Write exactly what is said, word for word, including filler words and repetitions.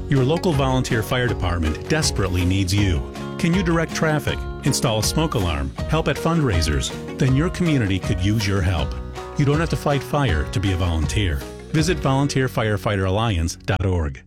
Your local volunteer fire department desperately needs you. Can you direct traffic, install a smoke alarm, help at fundraisers? Then your community could use your help. You don't have to fight fire to be a volunteer. Visit volunteer firefighter alliance dot org.